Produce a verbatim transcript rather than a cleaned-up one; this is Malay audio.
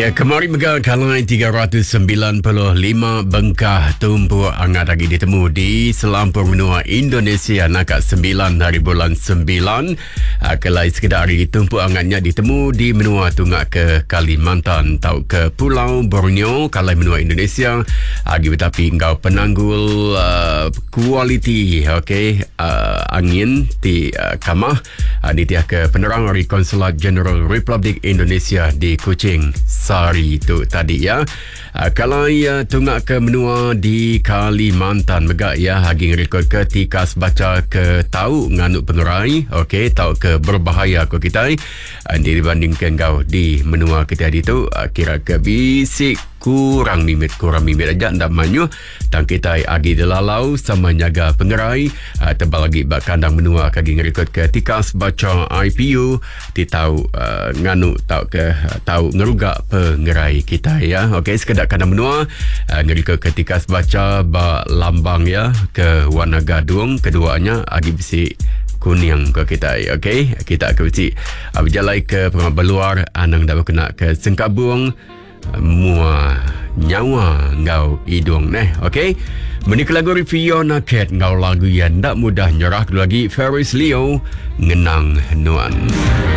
Ya, kemarin mega kalai tiga ratus sembilan puluh lima bengkah tumpu angat lagi ditemu di selampung benua Indonesia nakak sembilan hari bulan sembilan. Kelai sekedar hari tumpu angatnya ditemu di benua Tungak ke Kalimantan tau ke Pulau Borneo kalai benua Indonesia. Agi tetapi engkau penanggul uh, kualiti okey uh, angin di uh, Kamah uh, di tiah ke penerang dari Konsulat Jeneral Republik Indonesia di Kuching Sari itu tadi ya. Uh, kalau ya Tungak ke menua di Kalimantan megak ya hagi rekod ke tikas baca ke tahu nganuk pengerai okey tahu ke berbahaya ko kita uh, dibandingkan kau di menua kita itu uh, kira ke bisik kurang mimit kurang mimit aja ndak manyu tang kita agi delalau sama nyaga pengerai uh, tebal lagi bak kandang menua kagi ngerekod ke tikas baca I P U ti tahu uh, nganu tahu ke uh, tahu ngerugak pengerai kita ya. Okey sekedar kandang menua uh, ngerekod ke tikas baca ba lambang ya ke warna gadung keduanya agi bisi kuning ke kita okey kita ke bisi uh, berjalai ke pengabaluar anang dak kena ke Sengkabung mua nyawa ngau hidung neh okey menik lagu Fiona Cat ngau lagu yang tak mudah nyerah lagi Ferris Leo ngenang nuan.